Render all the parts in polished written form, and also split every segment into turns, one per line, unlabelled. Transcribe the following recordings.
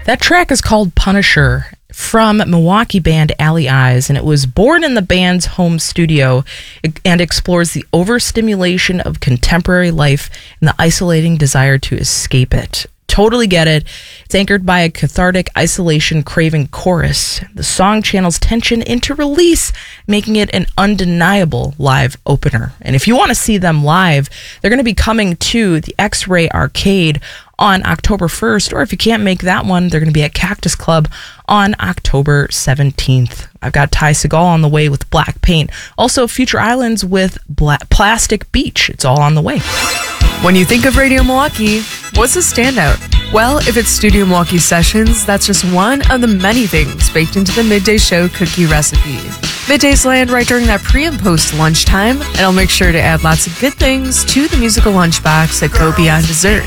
That track is called Punisher from Milwaukee band Alley Eyes, and it was born in the band's home studio and explores the overstimulation of contemporary life and the isolating desire to escape it. Totally get it. It's anchored by a cathartic, isolation-craving chorus. The song channels tension into release, making it an undeniable live opener. And if you want to see them live, they're going to be coming to the X-Ray Arcade on October 1st, or if you can't make that one, they're going to be at Cactus Club on October 17th. I've got Ty Segall on the way with Black Paint. Also, Future Islands with Plastic Beach. It's all on the way.
When you think of Radio Milwaukee, what's a standout? Well, if it's Studio Milwaukee Sessions, that's just one of the many things baked into the Midday Show cookie recipe. Middays land right during that pre and post lunchtime, and I'll make sure to add lots of good things to the musical lunchbox that go beyond dessert.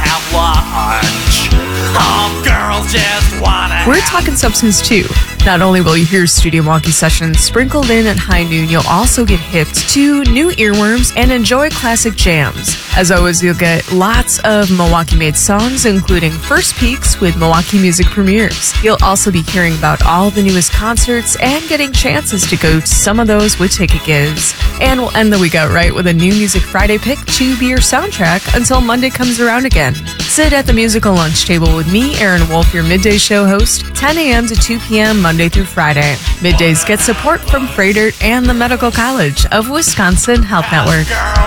We're talking substance too. Not only will you hear Studio Milwaukee Sessions sprinkled in at high noon, you'll also get hipped to new earworms and enjoy classic jams. As always, you'll get lots of Milwaukee-made songs, including first peeks with Milwaukee music premieres. You'll also be hearing about all the newest concerts and getting chances to go to some of those with ticket gives. And we'll end the week out right with a new Music Friday pick to be your soundtrack until Monday comes around again. Sit at the musical lunch table with me, Aaron Wolf, your midday show host, 10 a.m. to 2 p.m. Monday through Friday. Middays get support from Freighter and the Medical College of Wisconsin Health Network.